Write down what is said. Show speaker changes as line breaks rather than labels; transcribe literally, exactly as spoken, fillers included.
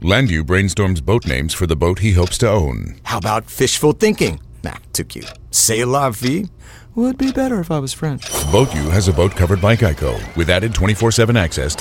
Landu brainstorms boat names for the boat he hopes to own.
How about fishful thinking? Nah, too cute. C'est la vie? Would be better if I was French.
BoatU has a boat covered by Geico with added twenty-four seven access